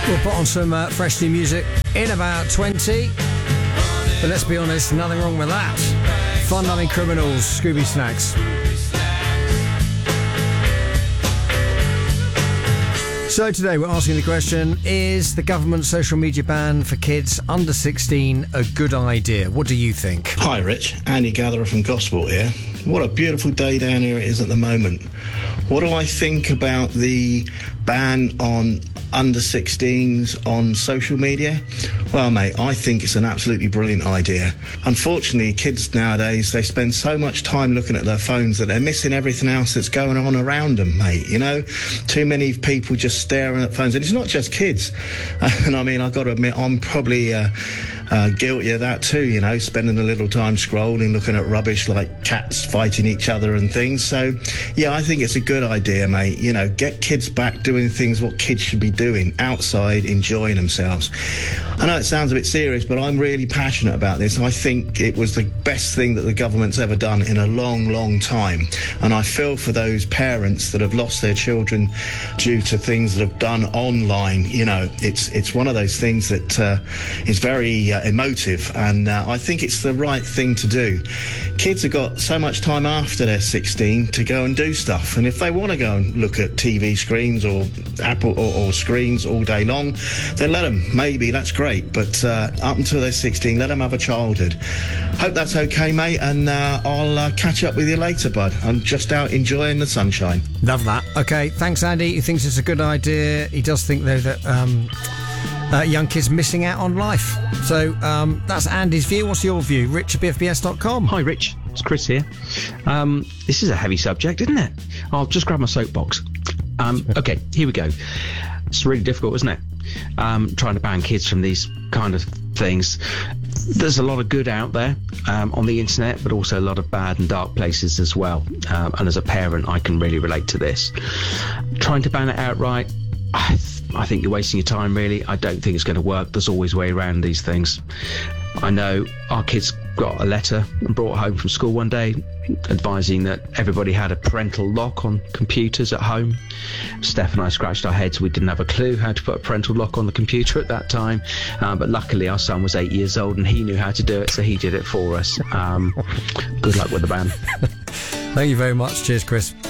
We'll put on some fresh new music in about 20. But let's be honest, nothing wrong with that. Fun-loving Criminals, Scooby Snacks. So today we're asking the question, is the government social media ban for kids under 16 a good idea? What do you think? Hi Rich, Andy Gatherer from Gosport here. What a beautiful day down here it is at the moment. What do I think about the ban on under 16s on social media? Well, mate, I think it's an absolutely brilliant idea. Unfortunately, kids nowadays, they spend so much time looking at their phones that they're missing everything else that's going on around them, mate, you know? Too many people just staring at phones, and it's not just kids. And I mean, I've got to admit, I'm probably guilty of that too, you know, spending a little time scrolling, looking at rubbish like cats fighting each other and things. So, yeah, I think it's a good idea, mate. You know, get kids back doing things what kids should be doing, outside, enjoying themselves. I know it sounds a bit serious, but I'm really passionate about this. I think it was the best thing that the government's ever done in a long, long time. And I feel for those parents that have lost their children due to things that have done online. You know, it's one of those things that is very emotive, and I think it's the right thing to do. Kids have got so much time after they're 16 to go and do stuff, and if they want to go and look at TV screens or Apple or screens all day long, then let them. Maybe that's great, but up until they're 16, let them have a childhood. Hope that's okay, mate, and I'll catch up with you later, bud. I'm just out enjoying the sunshine. Love that. Okay, thanks, Andy. He thinks it's a good idea. He does think, though, that young kids missing out on life. So that's Andy's view. What's your view? Rich at bfbs.com. Hi, Rich. It's Chris here. This is a heavy subject, isn't it? I'll just grab my soapbox. Okay, here we go. It's really difficult, isn't it? Trying to ban kids from these kind of things. There's a lot of good out there on the internet, but also a lot of bad and dark places as well. And as a parent, I can really relate to this. Trying to ban it outright, I think you're wasting your time, really. I don't think it's going to work. There's always a way around these things. I know our kids got a letter and brought home from school one day advising that everybody had a parental lock on computers at home. Steph and I scratched our heads. We didn't have a clue how to put a parental lock on the computer at that time. But luckily our son was 8 years old and he knew how to do it, so he did it for us. Good luck with the ban. Thank you very much. Cheers, Chris.